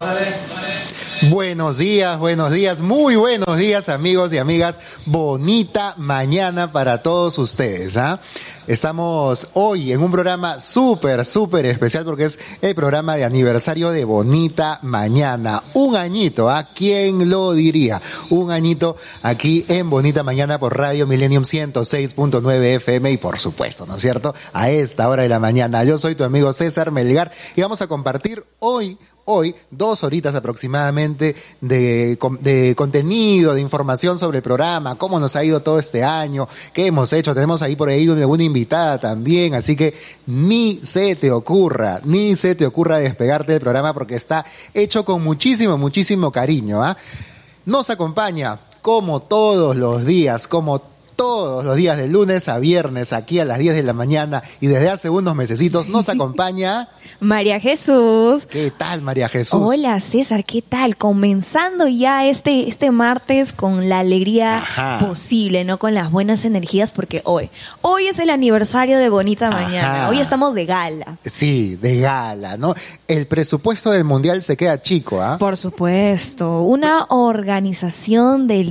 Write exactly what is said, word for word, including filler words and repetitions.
Buenos días, buenos días, muy buenos días amigos y amigas. Bonita mañana para todos ustedes, ¿ah? Estamos hoy en un programa súper, súper especial porque es el programa de aniversario de Bonita Mañana. Un añito, ¿ah? ¿Quién lo diría? Un añito aquí en Bonita Mañana por Radio Millennium ciento seis punto nueve F M y por supuesto, ¿no es cierto? A esta hora de la mañana. Yo soy tu amigo César Melgar y vamos a compartir hoy Hoy, dos horitas aproximadamente de, de contenido, de información sobre el programa, cómo nos ha ido todo este año, qué hemos hecho. Tenemos ahí por ahí una, una invitada también, así que ni se te ocurra, ni se te ocurra despegarte del programa porque está hecho con muchísimo, muchísimo cariño, ¿ah? Nos acompaña, como todos los días, como todos los días de lunes a viernes, aquí a las diez de la mañana y desde hace unos mesecitos nos acompaña María Jesús. ¿Qué tal, María Jesús? Hola, César, ¿qué tal? Comenzando ya este, este martes con la alegría Ajá. posible, ¿no? Con las buenas energías, porque hoy, hoy es el aniversario de Bonita Ajá. Mañana. Hoy estamos de gala. Sí, de gala, ¿no? El presupuesto del Mundial se queda chico, ¿ah? Por supuesto. Una organización del